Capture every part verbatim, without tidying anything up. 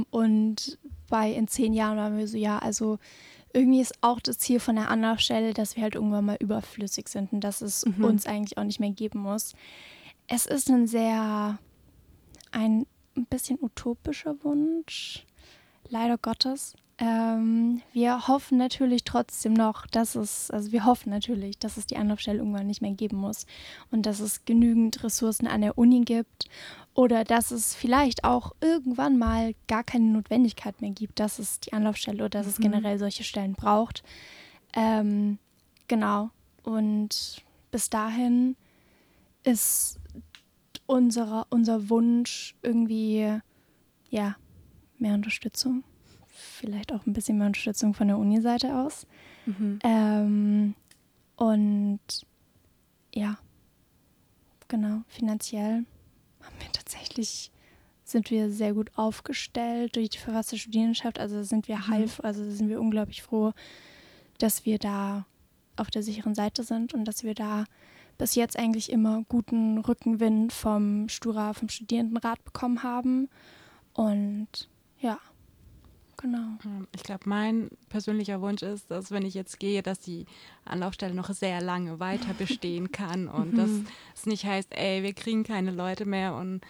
Und bei in zehn Jahren waren wir so, ja, also irgendwie ist auch das Ziel von der Anlaufstelle, dass wir halt irgendwann mal überflüssig sind und dass es Mhm. uns eigentlich auch nicht mehr geben muss. Es ist ein sehr, ein bisschen utopischer Wunsch, leider Gottes. Ähm, wir hoffen natürlich trotzdem noch, dass es, also wir hoffen natürlich, dass es die Anlaufstelle irgendwann nicht mehr geben muss und dass es genügend Ressourcen an der Uni gibt oder dass es vielleicht auch irgendwann mal gar keine Notwendigkeit mehr gibt, dass es die Anlaufstelle oder dass es Mhm. generell solche Stellen braucht. Ähm, genau. Und bis dahin ist unsere, unser Wunsch irgendwie, ja, mehr Unterstützung. Vielleicht auch ein bisschen mehr Unterstützung von der Uni-Seite aus. Mhm. Ähm, und ja, genau, finanziell haben wir tatsächlich, sind wir sehr gut aufgestellt durch die verfasste Studierendenschaft. Also sind wir Mhm. heilf, also sind wir unglaublich froh, dass wir da auf der sicheren Seite sind und dass wir da bis jetzt eigentlich immer guten Rückenwind vom Stura, vom Studierendenrat bekommen haben. Und ja, genau. Ich glaube, mein persönlicher Wunsch ist, dass wenn ich jetzt gehe, dass die Anlaufstelle noch sehr lange weiter bestehen kann und dass es nicht heißt, ey, wir kriegen keine Leute mehr und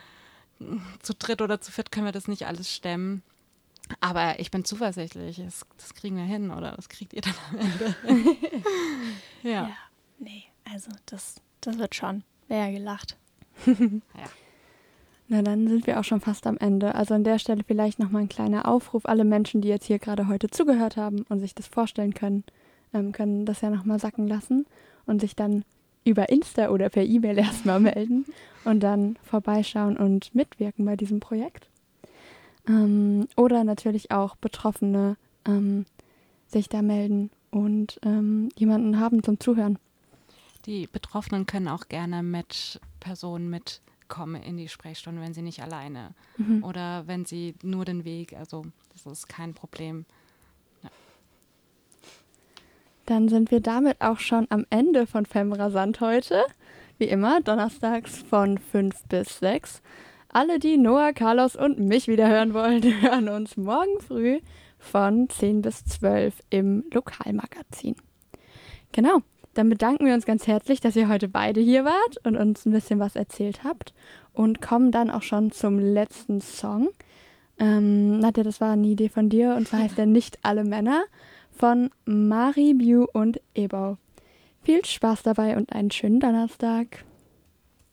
zu dritt oder zu viert können wir das nicht alles stemmen. Aber ich bin zuversichtlich, das, das kriegen wir hin oder das kriegt ihr dann am Ende. ja. Ja, nee, also das, das wird schon. Wäre ja gelacht. ja. Na, dann sind wir auch schon fast am Ende. Also an der Stelle vielleicht nochmal ein kleiner Aufruf. Alle Menschen, die jetzt hier gerade heute zugehört haben und sich das vorstellen können, ähm, können das ja nochmal sacken lassen und sich dann über Insta oder per E-Mail erstmal melden und dann vorbeischauen und mitwirken bei diesem Projekt. Ähm, oder natürlich auch Betroffene ähm, sich da melden und ähm, jemanden haben zum Zuhören. Die Betroffenen können auch gerne mit Personen mitkommen in die Sprechstunde, wenn sie nicht alleine Mhm. oder wenn sie nur den Weg, also das ist kein Problem. Ja. Dann sind wir damit auch schon am Ende von Femrasant heute. Wie immer, donnerstags von fünf bis sechs. Alle, die Noah, Carlos und mich wieder hören wollen, hören uns morgen früh von zehn bis zwölf im Lokalmagazin. Genau, dann bedanken wir uns ganz herzlich, dass ihr heute beide hier wart und uns ein bisschen was erzählt habt und kommen dann auch schon zum letzten Song. Ähm, Nadja, das war eine Idee von dir und zwar heißt er Nicht alle Männer von Mari, Mew und Ebau. Viel Spaß dabei und einen schönen Donnerstag.